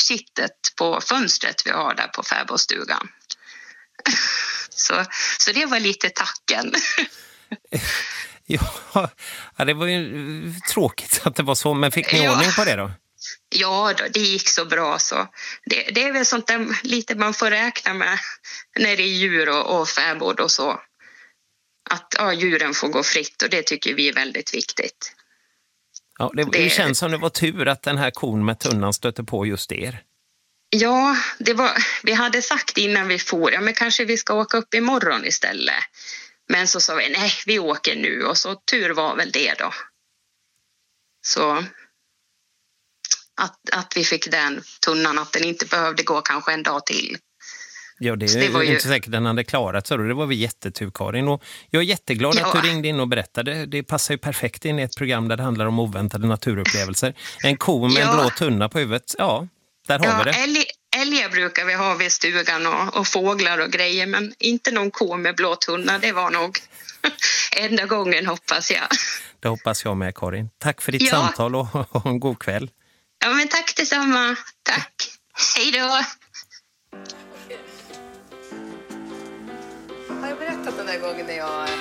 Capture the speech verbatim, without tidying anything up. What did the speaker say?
kittet på fönstret vi har där på fäbodstugan. Så, så det var lite tacken. Ja, det var ju tråkigt att det var så, men fick ni ja. ordning på det då? Ja, då, det gick så bra så. Det, det är väl sånt där lite man får räkna med när det är djur och, och fäbod och så. Att ja, djuren får gå fritt och det tycker vi är väldigt viktigt. Ja, det, det känns som det var tur att den här kon med tunnan stötte på just er. Ja, det var, vi hade sagt innan vi for, ja men kanske vi ska åka upp imorgon istället. Men så sa vi, nej vi åker nu och så tur var väl det då. Så att, att vi fick den tunnan, att den inte behövde gå kanske en dag till. Ja, det är det var inte ju... säkert den hade klarat så det var vi jättetur Karin. Och jag är jätteglad ja. att du ringde in och berättade. Det passar ju perfekt in i ett program där det handlar om oväntade naturupplevelser. En ko med ja. en blå tunna på huvudet, ja, där har ja, vi det. Älg, älgar brukar vi ha vid stugan och, och fåglar och grejer, men inte någon ko med blå tunna, det var nog enda gången hoppas jag. Det hoppas jag med Karin. Tack för ditt ja. samtal och, och en god kväll. Ja men tack detsamma, tack. Hej då. Har jag berättat den där gången när jag